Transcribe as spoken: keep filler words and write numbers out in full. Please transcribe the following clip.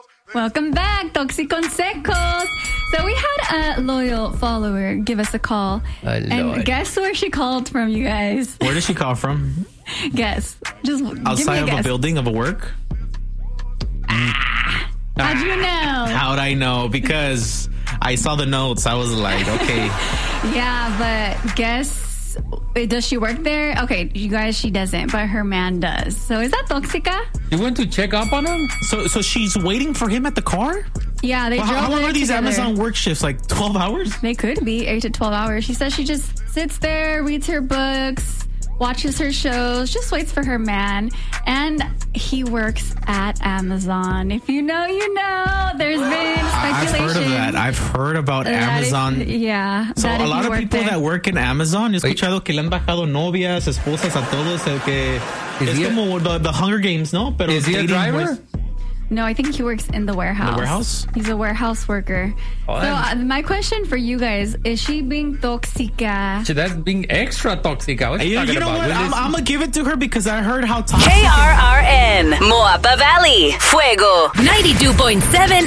Welcome back, Toxiconsecos. So we had a loyal follower give us a call. Oh, and Lord. guess where she called from, you guys? Where did she call from? Guess. Just Outside give me a of guess. a building of a work? How'd you know? How'd I know? Because I saw the notes. I was like, okay. Yeah, but guess... Does she work there? Okay, you guys, she doesn't, but her man does. So is that toxica? You went to check up on him? So so she's waiting for him at the car? Yeah, they Well, drove how long there are these together. Amazon work shifts? Like twelve hours? They could be eight to twelve hours. She says she just sits there, reads her books, watches her shows, just waits for her man. And he works at Amazon. If you know, you know. There's been I've speculation. heard of that. I've heard about that if- Amazon. yeah. So that a if lot you of work people there. that work in Amazon, he escuchado que le han bajado novias, esposas a todos. El que Is es he a- como the, the Hunger Games, ¿no? Pero Is he a dating driver? was- No, I think he works in the warehouse. In the warehouse? He's a warehouse worker. Oh, so I'm- uh, my question for you guys, is she being toxica? So that's being extra toxic. What you You, talking you know about? what? Will I'm, this- I'm going to give it to her because I heard how toxic. K R R N, Moapa Valley, Fuego. ninety-two point seven